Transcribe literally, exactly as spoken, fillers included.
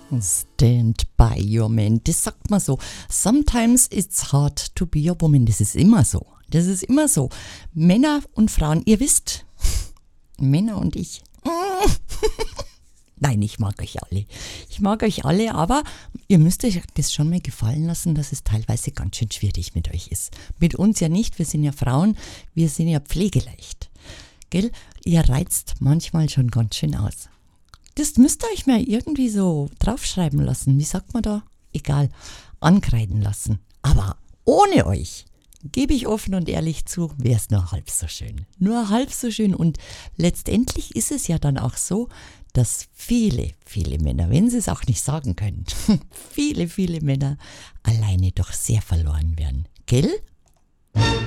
Stand by your man. Das sagt man so. Sometimes it's hard to be a woman. Das ist immer so. Das ist immer so. Männer und Frauen, ihr wisst, Männer und ich. Nein, ich mag euch alle. Ich mag euch alle, aber ihr müsst euch das schon mal gefallen lassen, dass es teilweise ganz schön schwierig mit euch ist. Mit uns ja nicht, wir sind ja Frauen, wir sind ja pflegeleicht. Gell? Ihr reizt manchmal schon ganz schön aus. Das müsst ihr euch mal irgendwie so draufschreiben lassen. Wie sagt man da? Egal, ankreiden lassen. Aber ohne euch, gebe ich offen und ehrlich zu, wäre es nur halb so schön. Nur halb so schön. Und letztendlich ist es ja dann auch so, dass viele, viele Männer, wenn sie es auch nicht sagen können, viele, viele Männer alleine doch sehr verloren werden. Gell?